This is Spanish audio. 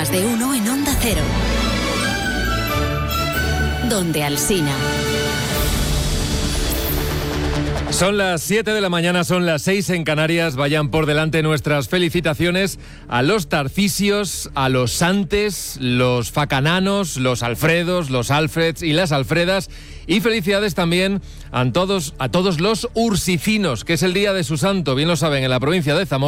Más de uno en Onda Cero. Donde Alsina. Son las 7 de la mañana, son las 6 en Canarias. Vayan por delante nuestras felicitaciones a los Tarcisios, a los Santes, los Facananos, los Alfredos, los Alfreds y las Alfredas. Y felicidades también a todos los ursicinos, que es el día de su santo, bien lo saben, en la provincia de Zamora.